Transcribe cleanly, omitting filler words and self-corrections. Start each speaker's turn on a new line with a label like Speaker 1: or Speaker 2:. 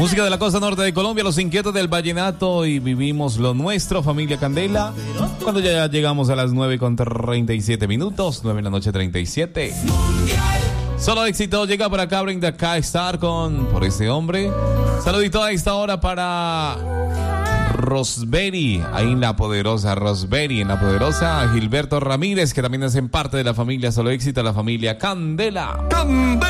Speaker 1: Música de la costa norte de Colombia, los inquietos del vallenato y vivimos lo nuestro, familia Candela. Cuando ya llegamos a las 9:37 minutos, 9 de la noche 37. Solo éxito, llega por acá Brenda K. Star con Por Ese Hombre. Saludito a esta hora para Rosberry, ahí en la poderosa Rosberry, en la poderosa Gilberto Ramírez, que también hacen parte de la familia Solo Éxito, la familia Candela.
Speaker 2: ¡Candela!